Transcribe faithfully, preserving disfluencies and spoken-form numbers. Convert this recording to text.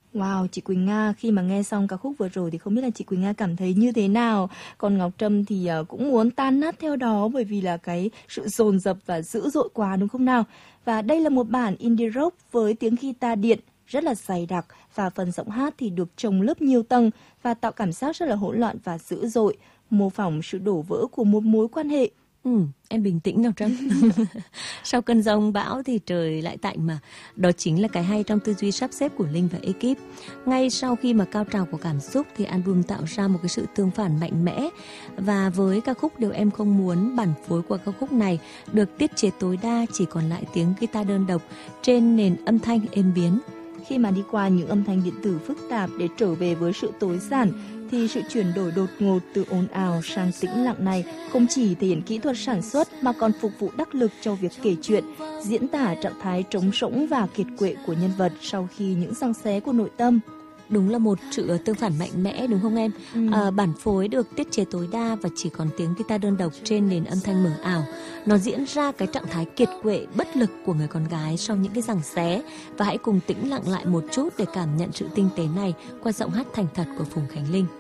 Wow, chị Quỳnh Nga khi mà nghe xong ca khúc vừa rồi thì không biết là chị Quỳnh Nga cảm thấy như thế nào? Còn Ngọc Trâm thì ờ, cũng muốn tan nát theo đó bởi vì là cái sự dồn dập và dữ dội quá đúng không nào? Và đây là một bản indie rock với tiếng guitar điện rất là dày đặc và phần giọng hát thì được chồng lớp nhiều tầng và tạo cảm giác rất là hỗn loạn và dữ dội, mô phỏng sự đổ vỡ của một mối quan hệ. Ừ, em bình tĩnh Ngọc Trâm. Sau cơn giông bão thì trời lại tạnh mà. Đó chính là cái hay trong tư duy sắp xếp của Linh và ekip. Ngay sau khi mà cao trào của cảm xúc thì album tạo ra một cái sự tương phản mạnh mẽ. Và với ca khúc Điều Em Không Muốn, bản phối của ca khúc này được tiết chế tối đa, chỉ còn lại tiếng guitar đơn độc trên nền âm thanh êm biến. Khi mà đi qua những âm thanh điện tử phức tạp để trở về với sự tối giản, thì sự chuyển đổi đột ngột từ ồn ào sang tĩnh lặng này không chỉ thể hiện kỹ thuật sản xuất mà còn phục vụ đắc lực cho việc kể chuyện, diễn tả trạng thái trống rỗng và kiệt quệ của nhân vật sau khi những giằng xé của nội tâm. Đúng là một sự tương phản mạnh mẽ đúng không em? Ừ. À, bản phối được tiết chế tối đa và chỉ còn tiếng guitar đơn độc trên nền âm thanh mờ ảo. Nó diễn ra cái trạng thái kiệt quệ, bất lực của người con gái sau những cái giằng xé. Và hãy cùng tĩnh lặng lại một chút để cảm nhận sự tinh tế này qua giọng hát thành thật của Phùng Khánh Linh.